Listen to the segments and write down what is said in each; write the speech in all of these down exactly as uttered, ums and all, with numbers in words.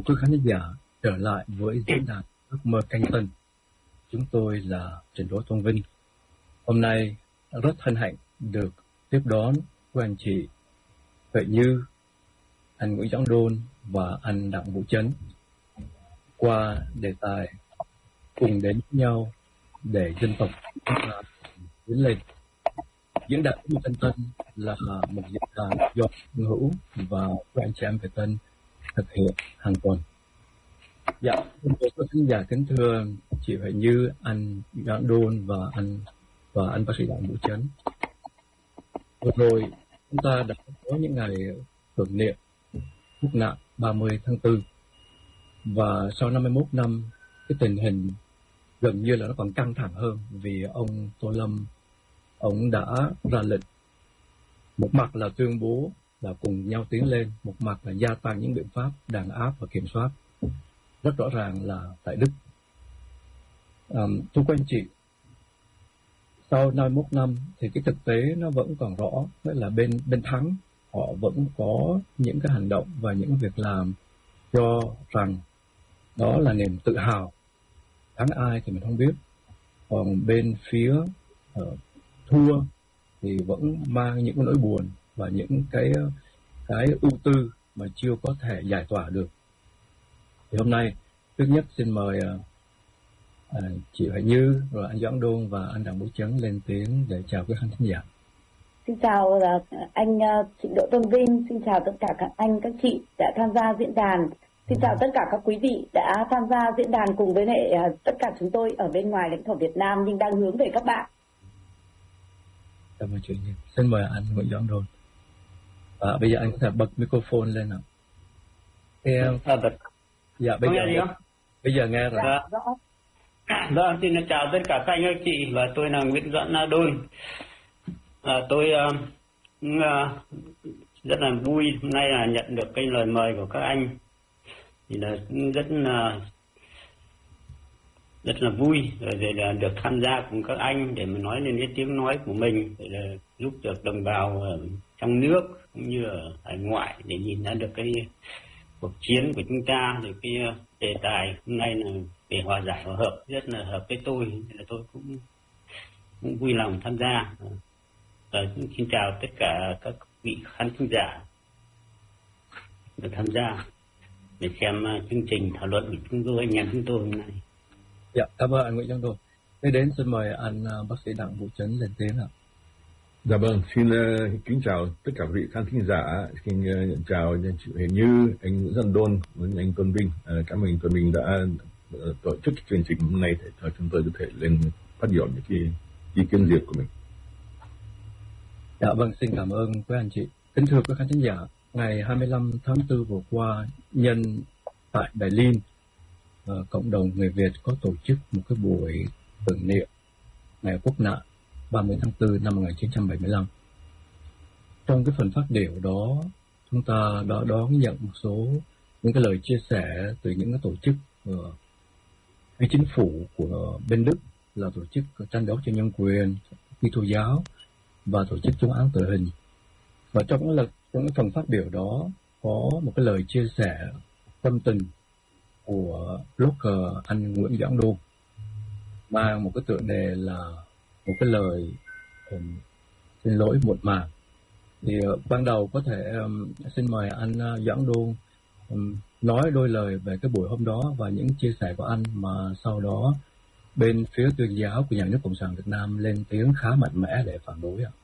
quý khán giả trở lại với diễn đàn Ước mơ canh tân. Chúng tôi là Trần Đỗ Tôn Vinh. Hôm nay rất hân hạnh được tiếp đón của anh chị Huệ Như, anh Nguyễn Doãn Đôn và anh Đặng Vũ Chấn qua đề tài cùng đến với nhau để dân tộc tiến lên. Diễn đàn Ước mơ canh tân là một diễn đàn do Hương Hữu và các anh chị em Việt Tân thực hiện hàng tuần. Dạ, tôi có khán giả kính thưa chị Huệ Như, anh Doãn Đôn và anh và anh bác sĩ Đặng Vũ Chấn. Vừa rồi chúng ta đã có những ngày tưởng niệm quốc nạn ba mươi tháng tư, và sau năm mươi mốt năm cái tình hình gần như là nó còn căng thẳng hơn, vì ông Tô Lâm ông đã ra lệnh một mặt là tuyên bố là cùng nhau tiến lên, một mặt là gia tăng những biện pháp đàn áp và kiểm soát, rất rõ ràng là tại Đức. Um, thưa quý anh chị, sau năm mươi mốt năm thì cái thực tế nó vẫn còn rõ, tức là bên bên thắng họ vẫn có những cái hành động và những việc làm cho rằng đó là niềm tự hào. Thắng ai thì mình không biết, còn bên phía uh, thua thì vẫn mang những cái nỗi buồn và những cái cái ưu tư mà chưa có thể giải tỏa được. Thì hôm nay trước nhất xin mời à, chị Huệ Như, rồi anh Doãn Đôn và anh Đặng Vũ Chấn lên tiếng để chào các khán giả. Xin chào anh Trịnh Đỗ Tôn Vinh, xin chào tất cả các anh các chị đã tham gia diễn đàn, xin chào tất cả các quý vị đã tham gia diễn đàn cùng với lại tất cả chúng tôi ở bên ngoài lãnh thổ Việt Nam nhưng đang hướng về các bạn. Cảm ơn chị Như. Xin mời anh Nguyễn Doãn Đôn. À, bây giờ anh có thể bật microphone lên nào. Em... À, bật. Dạ, bây Có giờ nghe gì không? Bây giờ nghe rồi. Dạ. Vâng, xin chào tất cả các anh các chị, và tôi là Nguyễn Doãn Đôn. À, tôi uh, uh, rất là vui hôm nay là nhận được cái lời mời của các anh, thì là rất là rất là vui rồi để là được tham gia cùng các anh để mà nói lên cái tiếng nói của mình, để là giúp được đồng bào ở trong nước cũng như ở hải ngoại để nhìn ra được cái cuộc chiến của chúng ta. Thì cái đề tài hôm nay là để hòa giải hòa hợp, rất là hợp với tôi, nên là tôi cũng cũng vui lòng tham gia. Và xin chào tất cả các vị khán thính giả được tham gia để xem chương trình thảo luận của chúng tôi, anh em chúng tôi hôm nay. Dạ, cảm ơn anh Nguyễn Doãn Đôn. Tiếp đến xin mời anh bác sĩ Đặng Vũ Chấn lên tiếng ạ. Dạ vâng, xin uh, kính chào tất cả vị khán thính giả, xin uh, chào chị Huệ Như, anh Nguyễn Doãn Đôn, với anh Tôn Vinh. Uh, cảm ơn Tôn Vinh đã uh, tổ chức chương trình hôm nay để cho chúng tôi có thể lên phát biểu những cái ý kiến riêng của mình. Dạ vâng, xin cảm ơn quý anh chị. Kính thưa quý khán thính giả, ngày hai mươi lăm tháng tư vừa qua, nhân tại Berlin, uh, cộng đồng người Việt có tổ chức một cái buổi tưởng niệm ngày quốc nạn ba mươi tháng tư năm một nghìn chín trăm bảy mươi lăm. Trong cái phần phát biểu đó, chúng ta đã đón nhận một số những cái lời chia sẻ từ những cái tổ chức uh, hay chính phủ của bên Đức, là tổ chức tranh đấu cho nhân quyền, Kitô giáo và tổ chức chống án tử hình. Và trong cái, trong cái phần phát biểu đó có một cái lời chia sẻ tâm tình của blogger anh Nguyễn Doãn Đôn, mang một cái tựa đề là một cái lời um, xin lỗi muộn màng. Thì uh, ban đầu có thể um, xin mời anh uh, Doãn Đôn um, nói đôi lời về cái buổi hôm đó và những chia sẻ của anh, mà sau đó bên phía tuyên giáo của nhà nước Cộng sản Việt Nam lên tiếng khá mạnh mẽ để phản đối ạ.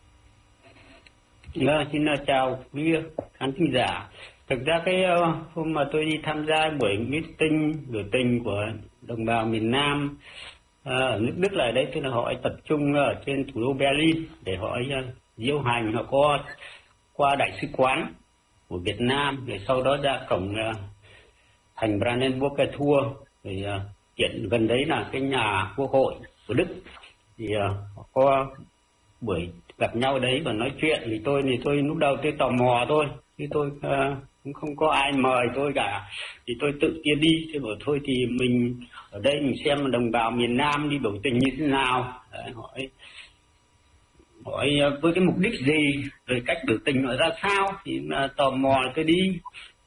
Vâng, xin chào quý khán thính giả. Thực ra cái uh, hôm mà tôi đi tham gia buổi meeting biểu tình của đồng bào miền Nam À, ở nước Đức là đấy, tức là họ tập trung ở trên thủ đô Berlin để họ uh, diễu hành, họ có qua đại sứ quán của Việt Nam, rồi sau đó ra cổng uh, thành Brandenburger Tor, rồi uh, hiện gần đấy là cái nhà quốc hội của Đức, thì uh, họ có buổi gặp nhau đấy và nói chuyện. Thì tôi thì tôi lúc đầu tôi tò mò thôi, chứ tôi uh, cũng không có ai mời tôi cả, thì tôi tự tiến đi. Tôi bảo thôi thì mình ở đây mình xem đồng bào miền Nam đi biểu tình như thế nào, đấy, hỏi hỏi với cái mục đích gì, rồi cách biểu tình nó ra sao, thì mà tò mò tôi đi.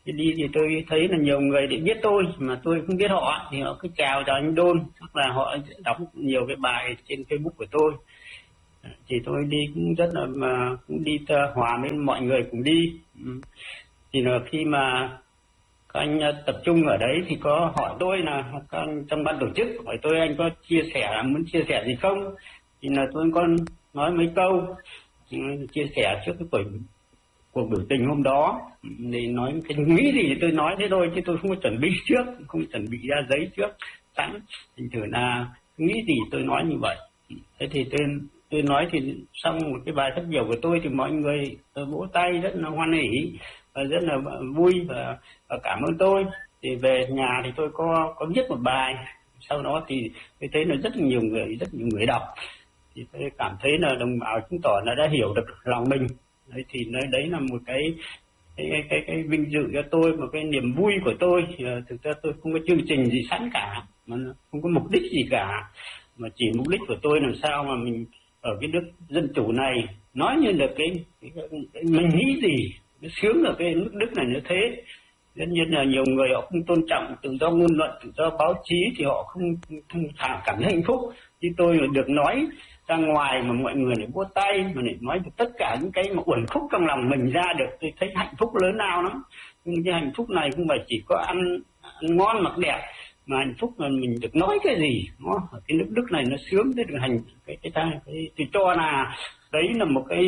Thì đi thì tôi thấy là nhiều người để biết tôi mà tôi không biết họ, thì họ cứ chào chào anh Đôn, hoặc là họ đọc nhiều cái bài trên Facebook của tôi. Thì tôi đi cũng rất là mà cũng đi hòa với mọi người cùng đi. Thì là khi mà các anh tập trung ở đấy thì có hỏi tôi là các anh trong ban tổ chức hỏi tôi anh có chia sẻ muốn chia sẻ gì không, thì là tôi có nói mấy câu chia sẻ trước cái buổi cuộc biểu tình hôm đó. Thì nói cái nghĩ gì tôi nói thế thôi, chứ tôi không có chuẩn bị trước, không chuẩn bị ra giấy trước sẵn, thành thử là nghĩ gì tôi nói như vậy. Thế thì tôi tôi nói thì xong một cái bài phát biểu của tôi thì mọi người vỗ tay rất là hoan hỉ và rất là vui và, và cảm ơn tôi. Thì về nhà thì tôi có có viết một bài, sau đó thì tôi thấy là rất nhiều người rất nhiều người đọc, thì tôi cảm thấy là đồng bào chứng tỏ là đã hiểu được lòng mình. Đấy, thì đấy, đấy là một cái cái, cái cái cái vinh dự cho tôi, một cái niềm vui của tôi. Thì, thực ra tôi không có chương trình gì sẵn cả, mà không có mục đích gì cả, mà chỉ mục đích của tôi làm sao mà mình ở cái nước dân chủ này nói như là cái, cái, cái mình nghĩ gì nó sướng ở cái nước Đức này như thế. Tất nhiên là nhiều người họ không tôn trọng tự do ngôn luận, tự do báo chí thì họ không, không cảm thấy hạnh phúc. Chứ tôi được nói ra ngoài mà mọi người lại vỗ tay, mà lại nói được tất cả những cái mà uẩn khúc trong lòng mình ra được, tôi thấy hạnh phúc lớn lao lắm. Nhưng cái hạnh phúc này không phải chỉ có ăn, ăn ngon mặc đẹp, mà hạnh phúc là mình được nói cái gì nó ở cái nước Đức này nó sướng tới được hành cái cái cái, cái tôi cho là đấy là một cái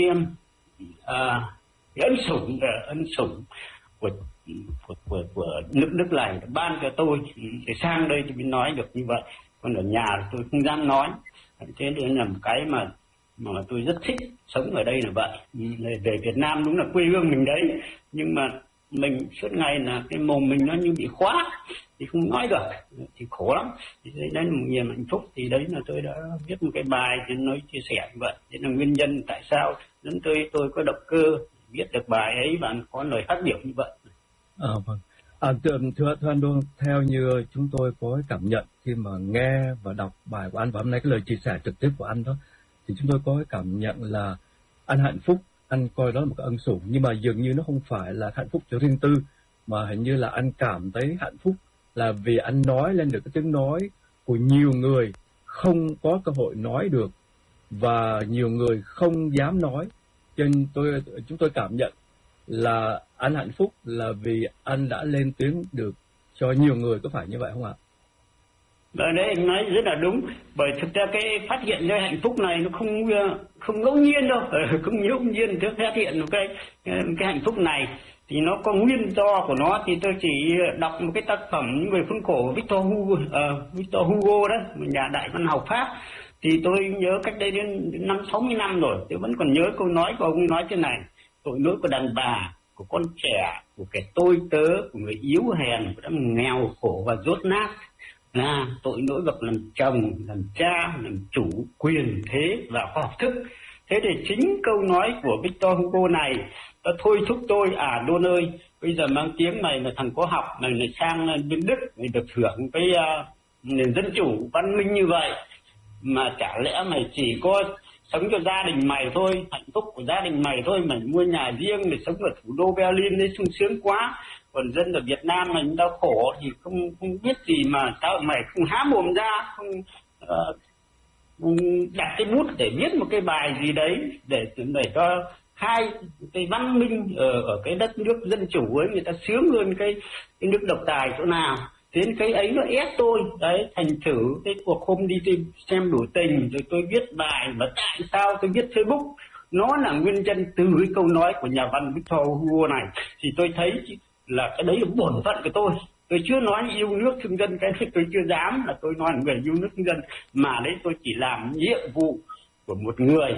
à, cái ân sủng ân sủng của của, của của nước Đức này ban cho tôi, để sang đây thì mới nói được như vậy, còn ở nhà tôi không dám nói. Thế nên là một cái mà mà tôi rất thích sống ở đây là vậy. Về Việt Nam đúng là quê hương mình đấy, nhưng mà mình suốt ngày là cái mồm mình nó như bị khóa thì không nói được, thì khổ lắm. Thì đấy là một niềm hạnh phúc. Thì đấy là tôi đã viết một cái bài để nói chia sẻ như vậy. Đấy là nguyên nhân tại sao dẫn tôi tôi có động cơ viết được bài ấy và có lời phát biểu như vậy. À, vâng. À, thưa, thưa, thưa anh Đôn, theo như chúng tôi có cảm nhận khi mà nghe và đọc bài của anh, và hôm nay cái lời chia sẻ trực tiếp của anh đó, thì chúng tôi có cảm nhận là anh hạnh phúc, anh coi đó là một cái ân sủng, nhưng mà dường như nó không phải là hạnh phúc cho riêng tư, mà hình như là anh cảm thấy hạnh phúc là vì anh nói lên được cái tiếng nói của nhiều người không có cơ hội nói được, và nhiều người không dám nói. Cho nên tôi chúng tôi cảm nhận là anh hạnh phúc là vì anh đã lên tiếng được cho nhiều người, có phải như vậy không ạ? Ở đấy anh nói rất là đúng, bởi thực ra cái phát hiện ra hạnh phúc này nó không không ngẫu nhiên đâu, không ngẫu nhiên trước phát hiện một cái cái hạnh phúc này thì nó có nguyên do của nó. Thì tôi chỉ đọc một cái tác phẩm Những Người Khốn Khổ của Victor Hugo, uh, Victor Hugo đó, một nhà đại văn học Pháp. Thì tôi nhớ cách đây đến năm sáu mươi năm rồi, tôi vẫn còn nhớ câu nói của ông nói thế này: tội lỗi của đàn bà, của con trẻ, của kẻ tôi tớ, của người yếu hèn, của đám nghèo khổ và dốt nát là tội lỗi gặp làm chồng, làm cha, làm chủ, quyền thế và khoa học thức. Thế thì chính câu nói của Victor Hugo này đã thôi thúc tôi, à Đôn ơi, bây giờ mang tiếng mày là thằng có học, mày lại sang bên Đức, mày được hưởng cái uh, nền dân chủ văn minh như vậy, mà chả lẽ mày chỉ có sống cho gia đình mày thôi, hạnh phúc của gia đình mày thôi, mày mua nhà riêng để sống ở thủ đô Berlin đấy sung sướng quá, còn dân ở Việt Nam mình đau khổ thì không không biết gì, mà sao mày không há mồm ra, không uh, đặt cái bút để viết một cái bài gì đấy để để cho hai cái văn minh ở, ở cái đất nước dân chủ ấy người ta sướng hơn cái cái nước độc tài chỗ nào. Đến cái ấy nó ép tôi đấy, thành thử cái cuộc hôm đi tìm xem biểu tình rồi tôi viết bài. Và tại sao tôi viết Facebook, nó là nguyên nhân từ cái câu nói của nhà văn Victor Hugo này. Thì tôi thấy là cái đấy là bổn phận của tôi. Tôi chưa nói yêu nước thương dân, cái đấy tôi chưa dám là tôi nói là người yêu nước thương dân, mà đấy tôi chỉ làm nhiệm vụ của một người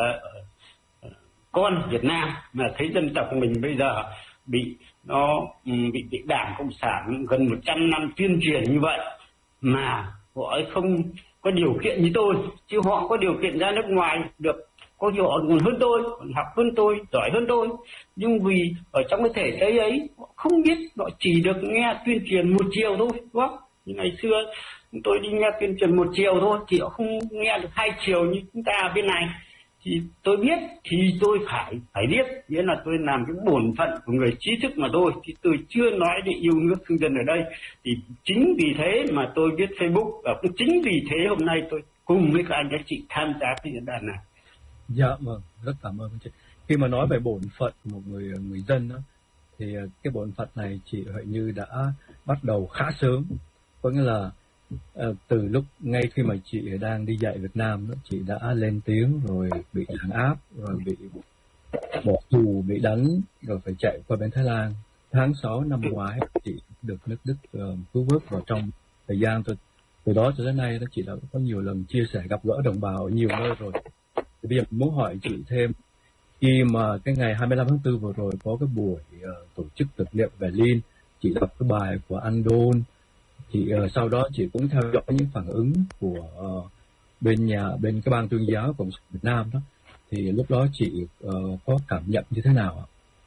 uh, con Việt Nam mà thấy dân tộc mình bây giờ bị nó bị bị đảng cộng sản gần một trăm năm tuyên truyền như vậy mà họ ấy không có điều kiện như tôi, chứ họ có điều kiện ra nước ngoài được, có nhiều họ còn hơn tôi, còn học hơn tôi, giỏi hơn tôi, nhưng vì ở trong cái thể chế ấy họ không biết, họ chỉ được nghe tuyên truyền một chiều thôi, đúng không? Như ngày xưa tôi đi nghe tuyên truyền một chiều thôi thì họ không nghe được hai chiều như chúng ta bên này. thì tôi biết thì tôi phải phải biết, nghĩa là tôi làm cái bổn phận của người trí thức mà thôi, thì tôi chưa nói đến yêu nước thương dân ở đây. Thì chính vì thế mà tôi viết Facebook, và cũng chính vì thế hôm nay tôi cùng với các anh các chị tham gia cái diễn đàn này. Dạ vâng, rất cảm ơn chị. Khi mà nói về bổn phận của một người người dân đó, thì cái bổn phận này chị Huệ Như đã bắt đầu khá sớm, có nghĩa là uh, từ lúc ngay khi mà chị đang đi dạy Việt Nam đó, chị đã lên tiếng rồi bị đàn áp, rồi bị bỏ tù, bị đánh, rồi phải chạy qua bên Thái Lan. Tháng sáu năm ngoái chị được nước Đức uh, cứu vớt vào trong thời gian từ, từ đó cho đến nay đó, chị đã có nhiều lần chia sẻ gặp gỡ đồng bào ở nhiều nơi rồi. Thì bây giờ muốn hỏi chị thêm, khi mà cái ngày hai mươi lăm tháng tư vừa rồi có cái buổi uh, tổ chức thực nghiệm Berlin, chị đọc cái bài của anh Đôn, chị uh, sau đó chị cũng theo dõi những phản ứng của uh, bên nhà bên cái ban tuyên giáo Cộng sản Việt Nam đó, thì lúc đó chị uh, có cảm nhận như thế nào ạ?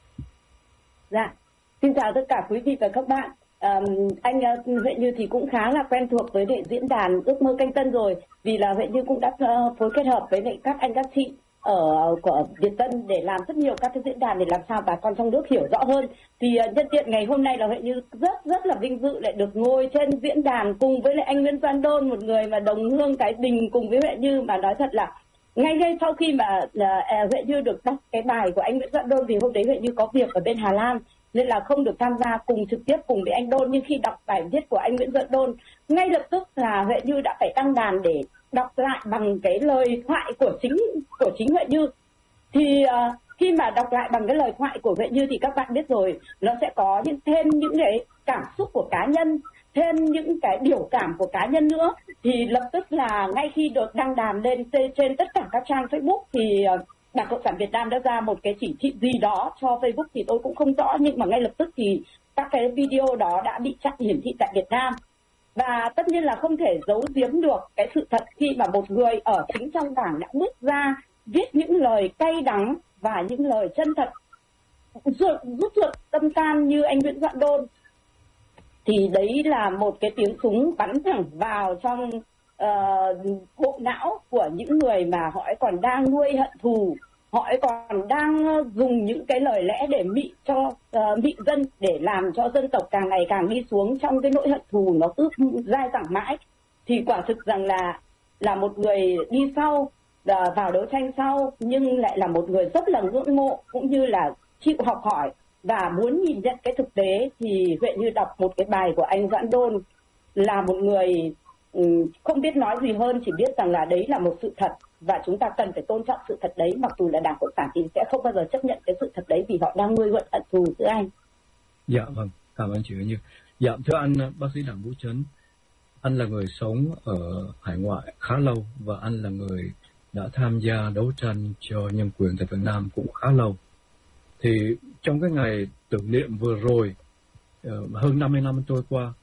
Dạ, xin chào tất cả quý vị và các bạn. Um, anh uh, Huệ Như thì cũng khá là quen thuộc với lại diễn đàn Ước Mơ Canh Tân rồi, vì là Huệ Như cũng đã uh, phối kết hợp với lại các anh các chị ở của Việt Tân để làm rất nhiều các cái diễn đàn để làm sao bà con trong nước hiểu rõ hơn. Thì uh, nhân tiện ngày hôm nay là Huệ Như rất rất là vinh dự lại được ngồi trên diễn đàn cùng với lại anh Nguyễn Văn Đôn, một người mà đồng hương Cái Bình cùng với Huệ Như, mà nói thật là ngay ngay sau khi mà uh, Huệ Như được đọc cái bài của anh Nguyễn Văn Đôn, vì hôm đấy Huệ Như có việc ở bên Hà Lan nên là không được tham gia cùng trực tiếp cùng với anh Đôn, nhưng khi đọc bài viết của anh Nguyễn Văn Đôn, ngay lập tức là Huệ Như đã phải đăng đàn để đọc lại bằng cái lời thoại của chính của chính Huệ Như. Thì uh, khi mà đọc lại bằng cái lời thoại của Huệ Như thì các bạn biết rồi, nó sẽ có những thêm những cái cảm xúc của cá nhân, thêm những cái biểu cảm của cá nhân nữa. Thì lập tức là ngay khi được đăng đàn lên trên tất cả các trang Facebook thì uh, Đảng Cộng sản Việt Nam đã ra một cái chỉ thị gì đó cho Facebook thì tôi cũng không rõ, nhưng mà ngay lập tức thì các cái video đó đã bị chặn hiển thị tại Việt Nam. Và tất nhiên là không thể giấu giếm được cái sự thật khi mà một người ở chính trong đảng đã bước ra viết những lời cay đắng và những lời chân thật rút ruột tâm can như anh Nguyễn Văn Đôn. Thì đấy là một cái tiếng súng bắn thẳng vào trong uh, bộ não của những người mà họ còn đang nuôi hận thù, họ còn đang dùng những cái lời lẽ để mị cho uh, mị dân, để làm cho dân tộc càng ngày càng đi xuống trong cái nỗi hận thù nó cứ dai dẳng mãi. Thì quả thực rằng là là một người đi sau, uh, vào đấu tranh sau, nhưng lại là một người rất là ngưỡng mộ cũng như là chịu học hỏi và muốn nhìn nhận cái thực tế. Thì Huệ Như đọc một cái bài của anh Vãn Đôn, là một người um, không biết nói gì hơn, chỉ biết rằng là đấy là một sự thật và chúng ta cần phải tôn trọng sự thật đấy, mặc dù là Đảng Cộng sản thì sẽ không bao giờ chấp nhận cái sự thật đấy vì họ đang nuôi gợi hận thù thưa anh. Dạ vâng, cảm ơn chị Huệ Như. Dạ thưa anh bác sĩ Đặng Vũ Trấn, anh là người sống ở hải ngoại khá lâu và anh là người đã tham gia đấu tranh cho nhân quyền tại Việt Nam cũng khá lâu. Thì trong cái ngày tưởng niệm vừa rồi, hơn năm mươi năm trôi qua,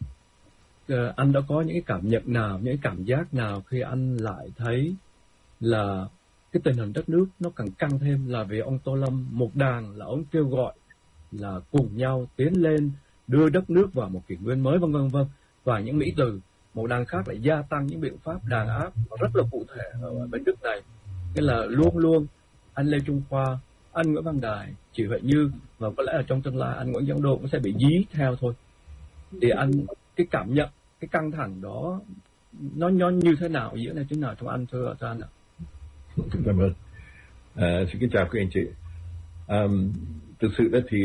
anh đã có những cái cảm nhận nào, những cái cảm giác nào khi anh lại thấy là cái tình hình đất nước nó càng căng thêm, là vì ông Tô Lâm một đàn là ông kêu gọi là cùng nhau tiến lên đưa đất nước vào một kỷ nguyên mới, vân vân vân, và những mỹ từ, một đàn khác lại gia tăng những biện pháp đàn áp rất là cụ thể ở bên nước này. Nghĩa là luôn luôn anh Lê Trung Khoa, anh Nguyễn Văn Đài, chị Huệ Như và có lẽ là trong tương lai anh Nguyễn Văn Đôn cũng sẽ bị dí theo thôi. Thì anh cái cảm nhận cái căng thẳng đó nó nó như thế nào, diễn ra thế nào trong anh thưa thưa anh ạ? Cảm ơn. À, xin kính chào các anh chị. À, thực sự đó thì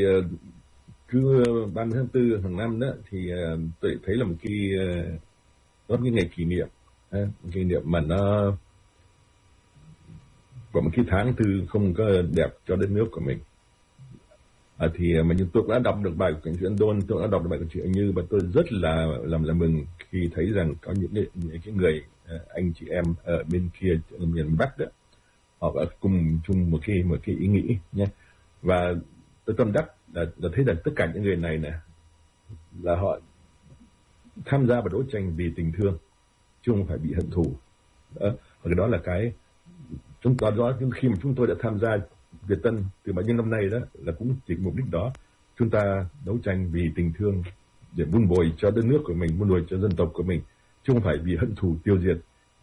cứ ba mươi tháng tư hàng năm đó thì tôi thấy là một cái đó cái ngày kỷ niệm, một kỷ niệm mà nó của một cái tháng tư không có đẹp cho đất nước của mình. À, thì mà nhưng tôi đã đọc được bài của chị Đôn, tôi đã đọc được bài của chị Như, và tôi rất là làm là mừng khi thấy rằng có những cái, những cái người anh chị em ở bên kia ở miền Bắc đó, họ đã cùng chung một cái một cái ý nghĩ nhé. Và tôi tâm đắc là, là thấy rằng tất cả những người này nè là họ tham gia vào đấu tranh vì tình thương chứ không phải bị hận thù. Đó, và cái đó là cái chúng ta đó, khi mà chúng tôi đã tham gia Việt Tân từ bao nhiêu năm nay đó là cũng chỉ mục đích đó, chúng ta đấu tranh vì tình thương để vun bồi cho đất nước của mình, vun bồi cho dân tộc của mình, chứ không phải vì hận thù tiêu diệt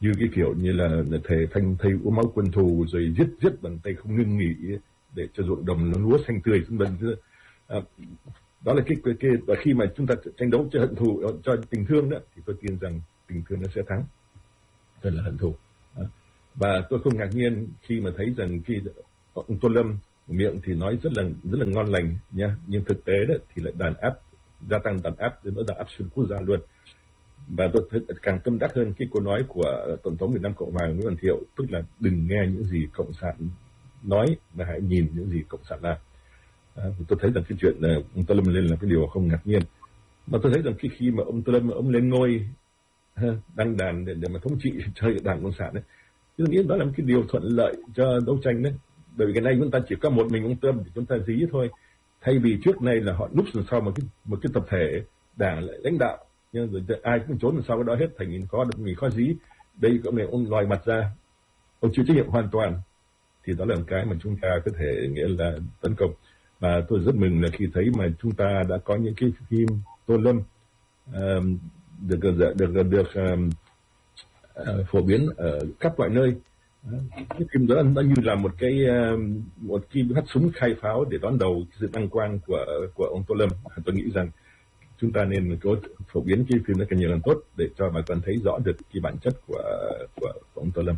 như cái kiểu như là thầy thanh thầy uống máu quân thù rồi giết giết bằng tay không ngưng nghỉ để cho ruộng đồng nó lúa xanh tươi vân vân. À, đó là cái cái, cái và khi mà chúng ta tranh đấu cho hận thù cho tình thương đó thì tôi tin rằng tình thương nó sẽ thắng hơn là hận thù. À, và tôi không ngạc nhiên khi mà thấy rằng khi ông Tô Lâm miệng thì nói rất là rất là ngon lành nha, nhưng thực tế đó thì lại đàn áp, gia tăng đàn áp đến nỗi đàn áp xuyên quốc gia luôn. Và tôi thấy càng tâm đắc hơn cái câu nói của Tổng thống Việt Nam Cộng hòa Nguyễn Văn Thiệu, tức là đừng nghe những gì cộng sản nói mà hãy nhìn những gì cộng sản làm. À, tôi thấy rằng cái chuyện uh, ông Tô Lâm lên là cái điều không ngạc nhiên, mà tôi thấy rằng khi khi mà ông Tô Lâm ông lên ngôi ha, đăng đàn để, để mà thống trị chơi đảng cộng sản đấy, tôi nghĩ đó là một cái điều thuận lợi cho đấu tranh đấy. Bởi vì cái này chúng ta chỉ có một mình ông Tô Lâm thì chúng ta dí thôi, thay vì trước này là họ núp đằng sau một cái một cái tập thể đảng lại lãnh đạo, nhưng rồi ai cũng trốn đằng sau cái đó hết, thành nhìn khó được mình khó dí. Đây ông này ông lòi mặt ra, ông chịu trách nhiệm hoàn toàn, thì đó là một cái mà chúng ta có thể nghĩa là tấn công. Và tôi rất mừng là khi thấy mà chúng ta đã có những cái phim Tô Lâm uh, được được được, được uh, uh, phổ biến ở khắp mọi nơi. Uh, cái phim đó nó như là một cái uh, một cái hắt súng khai pháo để đón đầu sự đăng quang của của ông Tô Lâm. Tôi nghĩ rằng chúng ta nên có phổ biến cái phim đó càng nhiều càng tốt để cho bà con thấy rõ được cái bản chất của của, của ông Tô Lâm.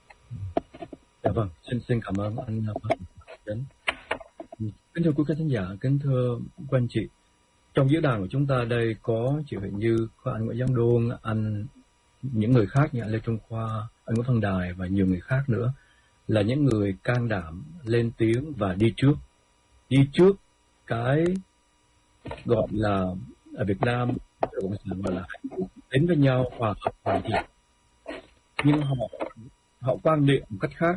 Dạ vâng, xin xin cảm ơn anh Đến. Kính thưa quý khán giả, kính thưa quý anh chị, trong diễn đàn của chúng ta đây có chị Huệ Như, có anh Nguyễn Giang Đôn, anh những người khác như anh Lê Trung Khoa, anh Nguyễn Văn Đài và nhiều người khác nữa, là những người can đảm lên tiếng và đi trước, đi trước cái gọi là ở Việt Nam cộng sản gọi là đến với nhau hòa hợp hoàn thiện, nhưng họ họ quan niệm một cách khác.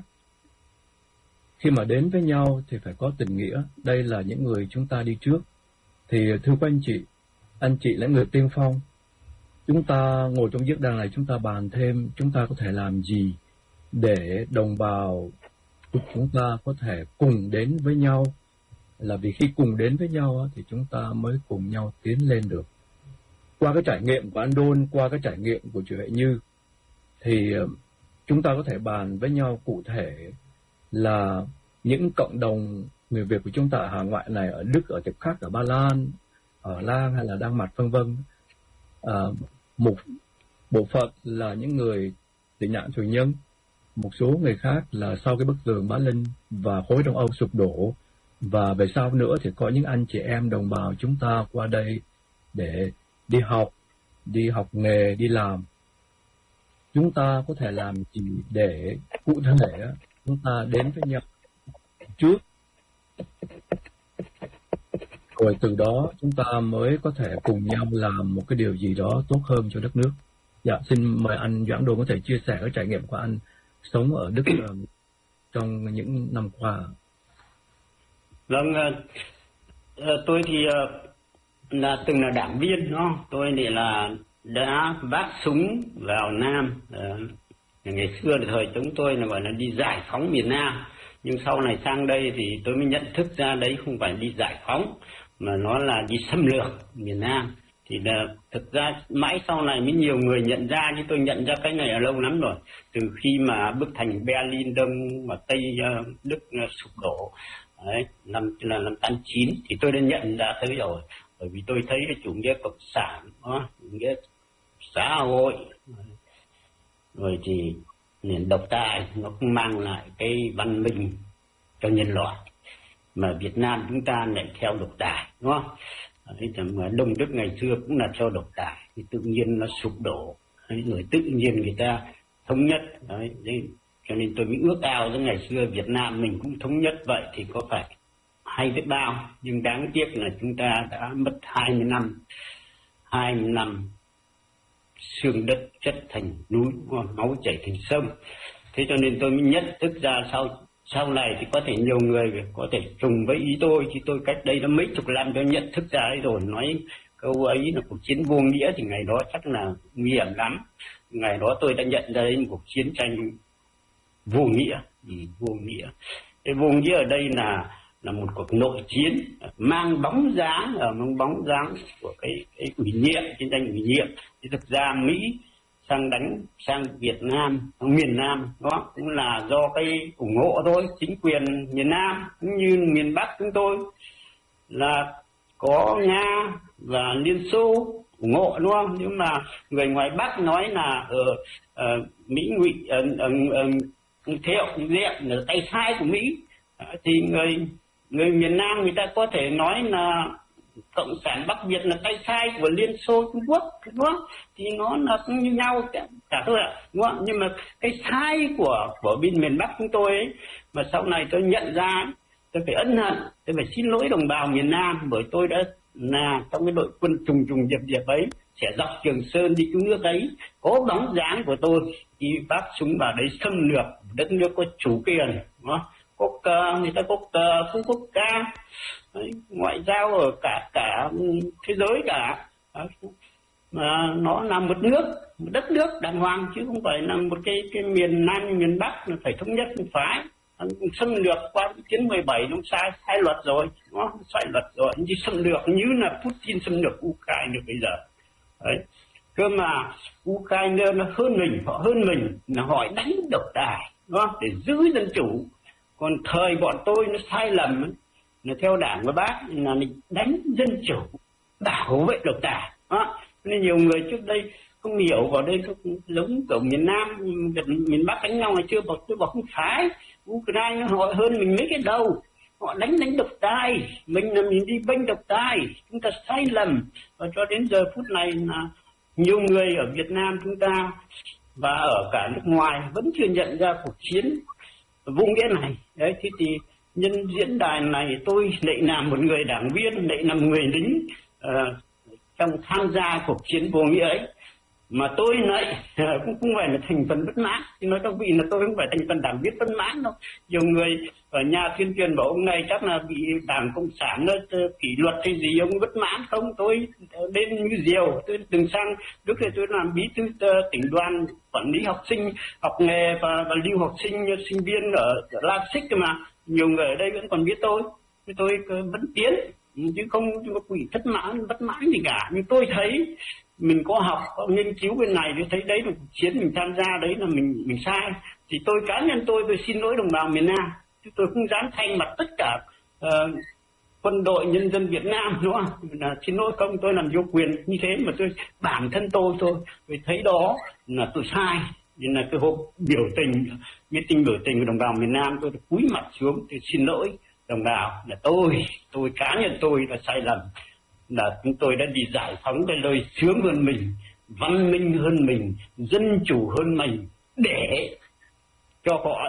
Khi mà đến với nhau thì phải có tình nghĩa. Đây là những người chúng ta đi trước. Thì thưa các anh chị, anh chị là người tiên phong. Chúng ta ngồi trong diễn đàn này, chúng ta bàn thêm chúng ta có thể làm gì để đồng bào của chúng ta có thể cùng đến với nhau. Là vì khi cùng đến với nhau thì chúng ta mới cùng nhau tiến lên được. Qua cái trải nghiệm của anh Đôn, qua cái trải nghiệm của chị Huệ Như, thì chúng ta có thể bàn với nhau cụ thể là những cộng đồng người Việt của chúng ta ở hải ngoại này, ở Đức, ở Tiệp Khắc, ở Ba Lan, ở Lan hay là Đan Mạch vân vân, à, một bộ phận là những người tị nạn tù nhân, một số người khác là sau cái bức tường Bá Linh và khối Đông Âu sụp đổ, và về sau nữa thì có những anh chị em đồng bào chúng ta qua đây để đi học, đi học nghề, đi làm. Chúng ta có thể làm gì để cụ thể chúng ta đến với nhau trước, rồi từ đó chúng ta mới có thể cùng nhau làm một cái điều gì đó tốt hơn cho đất nước. Dạ, xin mời anh Doãn Đôn có thể chia sẻ cái trải nghiệm của anh sống ở Đức trong những năm qua. Vâng, tôi thì là từng là đảng viên, đó. Tôi thì là đã vác súng vào Nam. Ngày xưa thì thời chúng tôi là gọi là đi giải phóng miền Nam, nhưng sau này sang đây thì tôi mới nhận thức ra đấy không phải đi giải phóng mà nó là đi xâm lược miền Nam. Thì là thực ra mãi sau này mới nhiều người nhận ra, chứ tôi nhận ra cái này là lâu lắm rồi, từ khi mà bức thành Berlin Đông và Tây Đức sụp đổ đấy, năm là năm tám chín thì tôi đã nhận ra tới rồi. Bởi vì tôi thấy cái chủ nghĩa cộng sản đó, chủ nghĩa xã hội rồi thì nền độc tài nó cũng mang lại cái văn minh cho nhân loại, mà Việt Nam chúng ta lại theo độc tài, đúng không? Đấy, mà Đông Đức ngày xưa cũng là theo độc tài, thì tự nhiên nó sụp đổ, đấy, rồi tự nhiên người ta thống nhất. Đấy, đấy, cho nên tôi mới ước ao đến ngày xưa Việt Nam mình cũng thống nhất vậy thì có phải hay biết bao. Nhưng đáng tiếc là chúng ta đã mất hai mươi năm, hai mươi năm xương đất chất thành núi, máu chảy thành sông. Thế cho nên tôi mới nhận thức ra sau sau này thì có thể nhiều người có thể trùng với ý tôi, thì tôi cách đây đã mấy chục năm tôi nhận thức ra đấy rồi. Nói câu ấy là cuộc chiến vô nghĩa thì ngày đó chắc là nguy hiểm lắm. Ngày đó tôi đã nhận ra đấy một cuộc chiến tranh vô nghĩa. Gì vô nghĩa? Cái vô nghĩa ở đây là là một cuộc nội chiến mang bóng dáng ở mang bóng dáng của cái cái ủy nhiệm, chiến tranh ủy nhiệm. Thì thực ra Mỹ sang đánh sang Việt Nam, sang miền Nam, đó cũng là do cái ủng hộ thôi. Chính quyền miền Nam cũng như miền Bắc chúng tôi là có Nga và Liên Xô ủng hộ, đúng không? Nhưng mà người ngoài Bắc nói là ở uh, Mỹ ngụy uh, uh, Thiệu Diện là tay sai của Mỹ, uh, thì người người miền Nam người ta có thể nói là Cộng sản Bắc Việt là tay sai của Liên Xô Trung Quốc, đúng không? Thì nó là cũng như nhau cả, cả thôi ạ, đúng không? Nhưng mà cái sai của của bên miền Bắc chúng tôi ấy, mà sau này tôi nhận ra, tôi phải ân hận, tôi phải xin lỗi đồng bào miền Nam, bởi tôi đã là trong cái đội quân trùng trùng điệp điệp ấy, sẽ dọc Trường Sơn đi cứu nước ấy, có bóng dáng của tôi khi bác súng vào đấy xâm lược đất nước có chủ quyền, đúng không? Quốc người ta quốc phú quốc ca, đấy, ngoại giao ở cả cả thế giới cả, mà nó là một nước, một đất nước đàng hoàng, chứ không phải là một cái cái miền Nam miền Bắc phải thống nhất một phái. Xâm lược qua chiến mười bảy nó sai sai luật rồi, nó sai luật rồi, như xâm lược như là Putin xâm lược Ukraine bây giờ. Đấy. Cơ mà Ukraine nó hơn mình, họ hơn mình là họ đánh độc tài, đúng không? Để giữ dân chủ. Còn thời bọn tôi nó sai lầm, là theo đảng của bác là mình đánh dân chủ, bảo vệ độc tài. Đó. Nên nhiều người trước đây không hiểu, vào đây cũng giống kiểu miền Nam, miền Bắc đánh nhau ngày chưa, bảo tôi bảo không phải, Ukraine họ hơn mình mấy cái đầu, họ đánh đánh độc tài, mình là mình đi bênh độc tài, chúng ta sai lầm. Và cho đến giờ phút này là nhiều người ở Việt Nam chúng ta và ở cả nước ngoài vẫn chưa nhận ra cuộc chiến vô nghĩa này. Đấy, thế thì nhân diễn đàn này tôi lại làm một người đảng viên, lại làm người lính uh, trong tham gia cuộc chiến vô nghĩa ấy, mà tôi lại cũng không phải là thành phần bất mãn. Thì nói các vị là tôi không phải thành phần đảng viên bất mãn đâu. Nhiều người ở nhà tuyên truyền bảo ông này chắc là bị đảng cộng sản nó kỷ luật hay gì, ông bất mãn không? Tôi đến như diều, tôi từng sang lúc này tôi làm bí thư tỉnh đoàn quản lý học sinh học nghề và, và lưu học sinh sinh viên ở, ở La Xích, mà nhiều người ở đây vẫn còn biết tôi, tôi vẫn tiến chứ không có quỷ thất mãn bất mãn gì cả. Nhưng tôi thấy mình có học có nghiên cứu bên này, tôi thấy đấy là cuộc chiến mình tham gia đấy là mình mình sai, thì tôi cá nhân tôi tôi xin lỗi đồng bào miền Nam, chứ tôi không dám thay mặt tất cả uh, quân đội nhân dân Việt Nam, đúng không? Là xin lỗi không, tôi làm vô quyền như thế, mà tôi bản thân tôi thôi, tôi thấy đó là tôi sai. Nên là cái hôm biểu tình, meeting biểu tình của đồng bào miền Nam, tôi cúi mặt xuống, tôi xin lỗi đồng bào, là tôi, tôi cá nhân tôi là sai lầm, là chúng tôi đã đi giải phóng cái lời sướng hơn mình, văn minh hơn mình, dân chủ hơn mình, để cho họ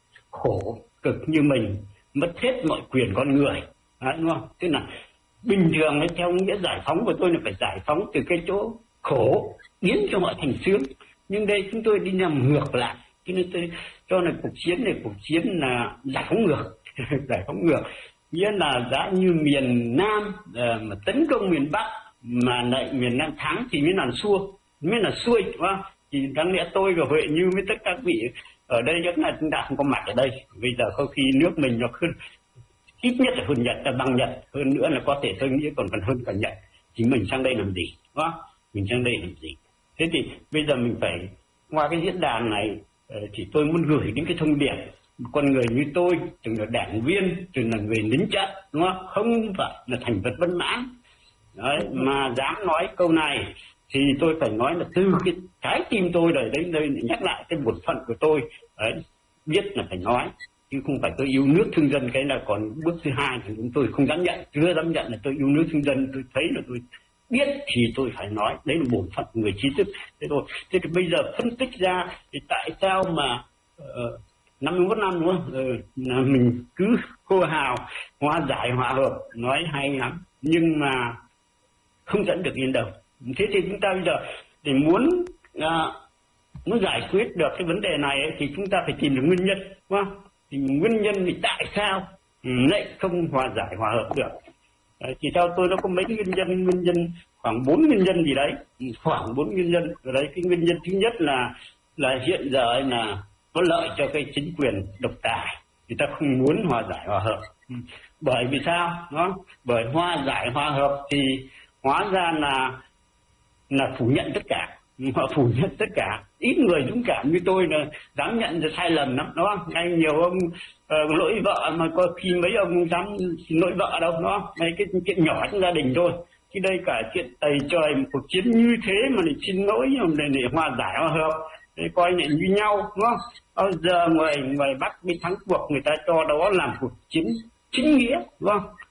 khổ cực như mình, mất hết mọi quyền con người. Đấy, đúng không? Tức là bình thường ấy, theo nghĩa giải phóng của tôi là phải giải phóng từ cái chỗ khổ biến cho họ thành sướng, nhưng đây chúng tôi đi làm ngược lại. Cho nên tôi cho là cuộc chiến này cuộc chiến là giải phóng ngược. Giải phóng ngược nghĩa là giá như miền Nam uh, mà tấn công miền Bắc mà lại miền Nam thắng thì mới là xua, mới là xuôi, đúng không? Thì đáng lẽ tôi và Huệ Như với tất cả các vị ở đây chắc là chúng ta không có mặt ở đây. Bây giờ có khi nước mình nó hơn, ít nhất là hơn Nhật, là bằng Nhật, hơn nữa là có thể tôi nghĩ còn còn hơn cả Nhật. Thì mình sang đây làm gì, đúng không? Mình sang đây làm gì? Thế thì bây giờ mình phải qua cái diễn đàn này uh, thì tôi muốn gửi đến cái thông điệp. Một con người như tôi, từng là đảng viên, từng là người lính trận, đúng không? Không phải là thành vật bất mãn. Đấy, mà dám nói câu này thì tôi phải nói là từ cái trái tim tôi rồi, đấy, đây nhắc lại cái bổn phận của tôi. Đấy, biết là phải nói, chứ không phải tôi yêu nước thương dân, cái là còn bước thứ hai thì chúng tôi không dám nhận, chưa dám nhận là tôi yêu nước thương dân. Tôi thấy là tôi biết thì tôi phải nói, đấy là bổn phận người trí thức. Thế thôi. Thế thì bây giờ phân tích ra thì tại sao mà uh, năm mươi mốt năm, đúng không? Ừ, là mình cứ hô hào hòa giải hòa hợp, nói hay lắm nhưng mà không dẫn được yên đâu. Thế thì chúng ta bây giờ để muốn à, muốn giải quyết được cái vấn đề này ấy, thì chúng ta phải tìm được nguyên nhân, đúng không? Thì nguyên nhân thì tại sao lại không hòa giải hòa hợp được? Đấy, thì theo tôi nó có mấy nguyên nhân, nguyên nhân khoảng bốn nguyên nhân gì đấy, khoảng bốn nguyên nhân. Ở đấy cái nguyên nhân thứ nhất là là hiện giờ ấy là có lợi cho cái chính quyền độc tài, người ta không muốn hòa giải hòa hợp. Bởi vì sao? Đó, bởi hòa giải hòa hợp thì hóa ra là là phủ nhận tất cả, họ phủ nhận tất cả. Ít người dũng cảm như tôi là dám nhận ra sai lầm lắm, đúng không? Ngay nhiều ông uh, lỗi vợ mà có khi mấy ông dám xin lỗi vợ đâu, đúng không? Mấy cái chuyện nhỏ trong gia đình thôi. Khi đây cả chuyện tày trời một cuộc chiến như thế mà để xin lỗi để, để hòa giải hòa hợp, để coi nhẹ như nhau, đúng không? Bao giờ người người Bắc bên thắng cuộc người ta cho đó làm cuộc chiến chính nghĩa, đúng không?